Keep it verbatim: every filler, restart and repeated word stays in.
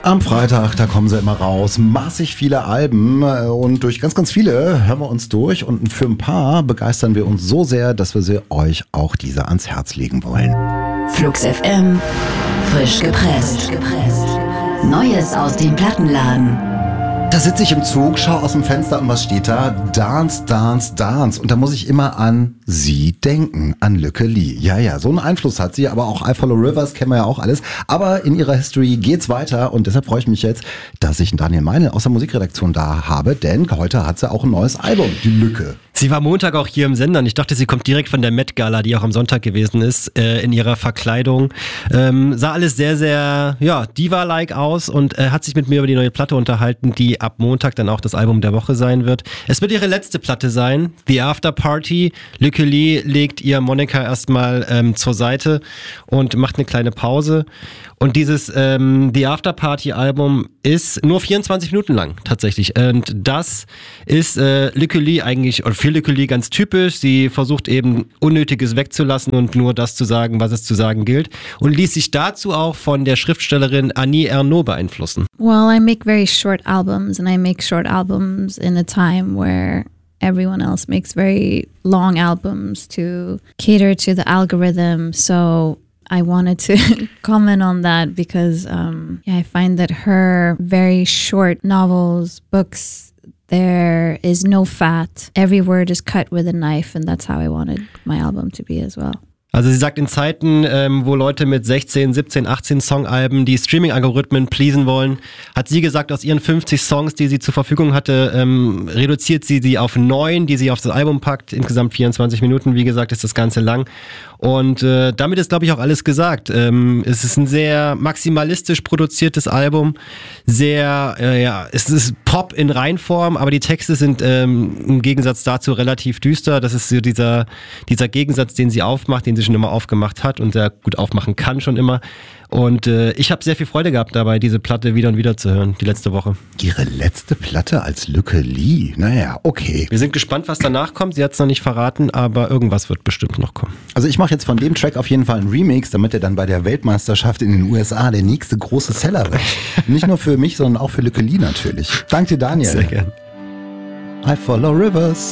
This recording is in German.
Am Freitag, da kommen sie immer raus. Massig viele Alben und durch ganz, ganz viele hören wir uns durch. Und für ein paar begeistern wir uns so sehr, dass wir sie euch auch diese ans Herz legen wollen. Flux F M, frisch gepresst. Neues aus dem Plattenladen. Da sitze ich im Zug, schaue aus dem Fenster und was steht da? Dance, Dance, Dance. Und da muss ich immer an sie denken, an Lykke Li. Ja, ja, so einen Einfluss hat sie, aber auch I Follow Rivers kennen wir ja auch alles. Aber in ihrer History geht's weiter und deshalb freue ich mich jetzt, dass ich einen Daniel Meinl aus der Musikredaktion da habe, denn heute hat sie auch ein neues Album, die Lykke. Sie war Montag auch hier im Sender und ich dachte, sie kommt direkt von der Met Gala, die auch am Sonntag gewesen ist, äh, in ihrer Verkleidung. Ähm, sah alles sehr, sehr, ja, Diva-like aus und äh, hat sich mit mir über die neue Platte unterhalten, die ab Montag dann auch das Album der Woche sein wird. Es wird ihre letzte Platte sein, The After Party. Lykke Li legt ihr Monika erstmal ähm, zur Seite und macht eine kleine Pause. Und dieses ähm, The After Party Album ist nur vierundzwanzig Minuten lang tatsächlich. Und das ist äh, Lykke Li eigentlich, oder für Lykke Li ganz typisch. Sie versucht eben Unnötiges wegzulassen und nur das zu sagen, was es zu sagen gilt. Und ließ sich dazu auch von der Schriftstellerin Annie Ernaux beeinflussen. Well, I make very short albums and I make short albums in a time where everyone else makes very long albums to cater to the algorithm. So I wanted to comment on that because um, yeah, I find that her very short novels, books, there is no fat. Every word is cut with a knife, and that's how I wanted my album to be as well. Also sie sagt, in Zeiten, ähm, wo Leute mit sechzehn, siebzehn, achtzehn Songalben die Streaming-Algorithmen pleasen wollen, hat sie gesagt, aus ihren fünfzig Songs, die sie zur Verfügung hatte, ähm, reduziert sie sie auf neun, die sie auf das Album packt. Insgesamt vierundzwanzig Minuten, wie gesagt, ist das Ganze lang. Und äh, damit ist, glaube ich, auch alles gesagt. Ähm, es ist ein sehr maximalistisch produziertes Album, sehr, äh, ja, es ist Pop in Reinform, aber die Texte sind ähm, im Gegensatz dazu relativ düster. Das ist so dieser, dieser Gegensatz, den sie aufmacht, den sie schon immer aufgemacht hat und sehr gut aufmachen kann schon immer. Und äh, ich habe sehr viel Freude gehabt dabei, diese Platte wieder und wieder zu hören, die letzte Woche. Ihre letzte Platte als Lykke Li? Naja, okay. Wir sind gespannt, was danach kommt. Sie hat es noch nicht verraten, aber irgendwas wird bestimmt noch kommen. Also ich mache jetzt von dem Track auf jeden Fall einen Remix, damit er dann bei der Weltmeisterschaft in den U S A der nächste große Seller wird. Nicht nur für mich, sondern auch für Lykke Li natürlich. Danke dir, Daniel. Sehr gern. I Follow Rivers.